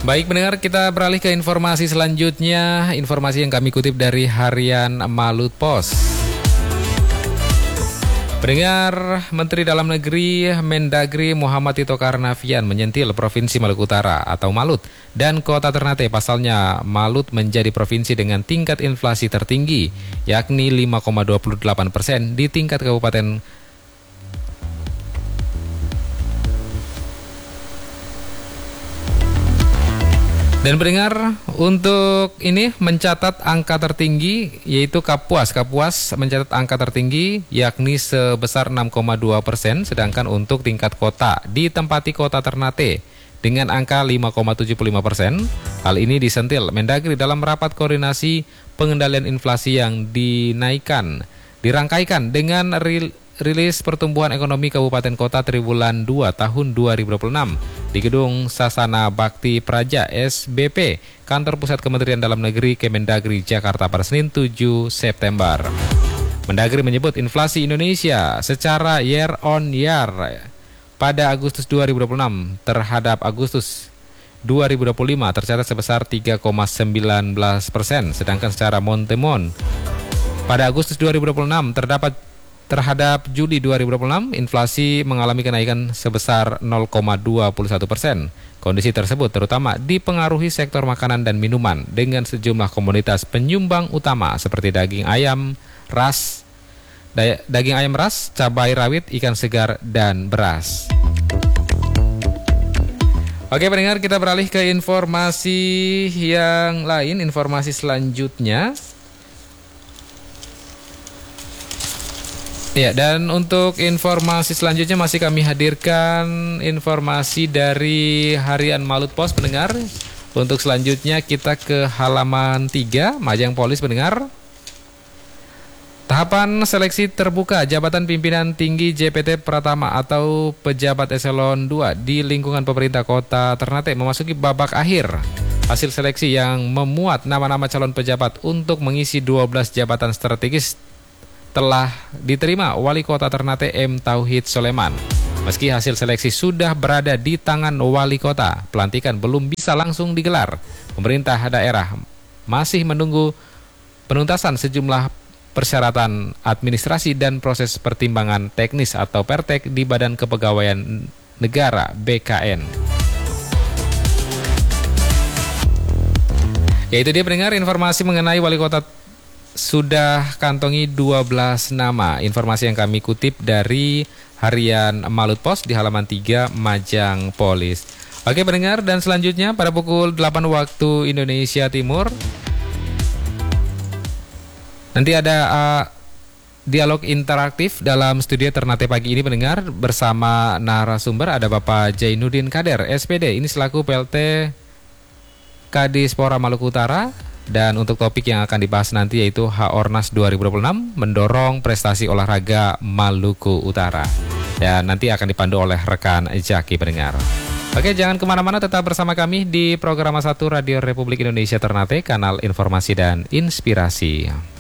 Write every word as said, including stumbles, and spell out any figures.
Baik pendengar, kita beralih ke informasi selanjutnya. Informasi yang kami kutip dari harian Malut Pos. Pendengar, Menteri Dalam Negeri Mendagri Muhammad Tito Karnavian menyentil Provinsi Maluku Utara atau Malut dan Kota Ternate. Pasalnya Malut menjadi provinsi dengan tingkat inflasi tertinggi, yakni lima koma dua puluh delapan persen di tingkat kabupaten. Dan pendengar, untuk ini mencatat angka tertinggi yaitu Kapuas. Kapuas mencatat angka tertinggi yakni sebesar enam koma dua persen, sedangkan untuk tingkat kota ditempati Kota Ternate dengan angka lima koma tujuh puluh lima persen. Hal ini disentil Mendagri dalam rapat koordinasi pengendalian inflasi yang dinaikkan, dirangkaikan dengan ril rilis pertumbuhan ekonomi Kabupaten Kota triwulan dua tahun dua ribu dua puluh enam di Gedung Sasana Bakti Praja S B P, Kantor Pusat Kementerian Dalam Negeri Kemendagri Jakarta pada Senin tujuh September. Mendagri menyebut inflasi Indonesia secara year on year pada Agustus dua ribu dua puluh enam terhadap Agustus dua ribu dua puluh lima tercatat sebesar tiga koma sembilan belas persen, sedangkan secara montemon pada Agustus dua ribu dua puluh enam terdapat terhadap Juli dua ribu dua puluh enam, inflasi mengalami kenaikan sebesar nol koma dua puluh satu persen. Kondisi tersebut terutama dipengaruhi sektor makanan dan minuman dengan sejumlah komoditas penyumbang utama seperti daging ayam ras, daging ayam ras, cabai rawit, ikan segar, dan beras. Oke pendengar, kita beralih ke informasi yang lain, informasi selanjutnya. Ya, dan untuk informasi selanjutnya masih kami hadirkan informasi dari harian Malut Pos pendengar. Untuk selanjutnya kita ke halaman tiga, Majang Polis pendengar. Tahapan seleksi terbuka jabatan pimpinan tinggi J P T Pratama atau pejabat eselon dua di lingkungan pemerintah Kota Ternate memasuki babak akhir. Hasil seleksi yang memuat nama-nama calon pejabat untuk mengisi dua belas jabatan strategis telah diterima Wali Kota Ternate M. Tauhid Soleman. Meski hasil seleksi sudah berada di tangan Wali Kota, pelantikan belum bisa langsung digelar. Pemerintah daerah masih menunggu penuntasan sejumlah persyaratan administrasi dan proses pertimbangan teknis atau Pertek di Badan Kepegawaian Negara B K N. Yaitu dia pendengar informasi mengenai Wali Kota sudah kantongi dua belas nama. Informasi yang kami kutip dari harian Malut Pos di halaman tiga Majang Polis. Oke pendengar, dan selanjutnya pada pukul delapan waktu Indonesia Timur nanti ada uh, dialog interaktif dalam studio Ternate pagi ini pendengar, bersama narasumber ada Bapak Jainuddin Kader S P D, ini selaku P L T Kadispora Maluku Utara. Dan untuk topik yang akan dibahas nanti yaitu H-Ornas dua ribu dua puluh enam mendorong prestasi olahraga Maluku Utara. Dan nanti akan dipandu oleh rekan Jaki pendengar. Oke, jangan kemana-mana, tetap bersama kami di program satu Radio Republik Indonesia Ternate, kanal informasi dan inspirasi.